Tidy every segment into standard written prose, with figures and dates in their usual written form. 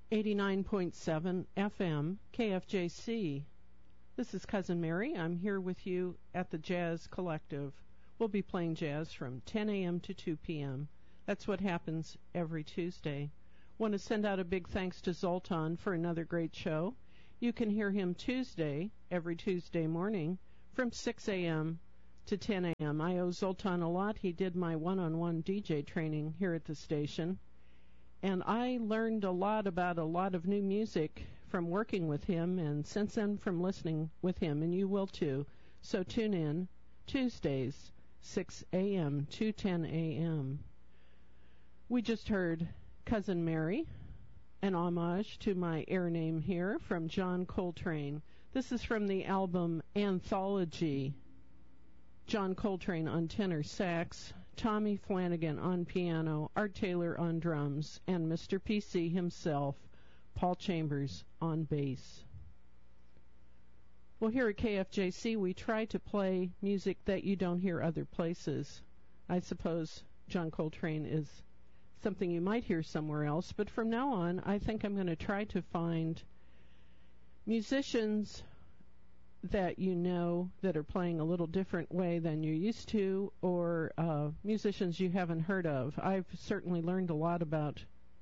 89.7 FM, KFJC. This is Cousin Mary. I'm here with you at the Jazz Collective. We'll be playing jazz from 10 a.m. to 2 p.m. That's what happens every Tuesday. Want to send out a big thanks to Zoltan for another great show. You can hear him every Tuesday morning, from 6 a.m. to 10 a.m. I owe Zoltan a lot. He did my one-on-one DJ training here at the station. And I learned a lot about a lot of new music from working with him, and since then from listening with him, and you will too. So tune in Tuesdays, 6 a.m. to 10 a.m. We just heard Cousin Mary, an homage to my air name here, from John Coltrane. This is from the album Anthology. John Coltrane on tenor sax, Tommy Flanagan on piano, Art Taylor on drums, and Mr. PC himself, Paul Chambers, on bass. Well, here at KFJC, we try to play music that you don't hear other places. I suppose John Coltrane is something you might hear somewhere else, but from now on, I think I'm going to try to find musicians that you know that are playing a little different way than you're used to, or musicians you haven't heard of. I've certainly learned a lot about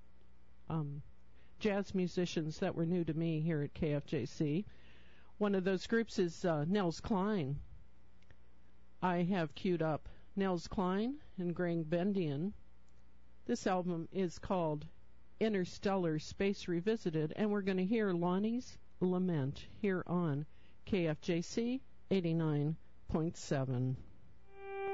jazz musicians that were new to me here at KFJC. One of those groups is Nels Cline. I have queued up Nels Cline and Greg Bendian. This album is called Interstellar Space Revisited, and we're going to hear Lonnie's Lament here on KFJC 89.7.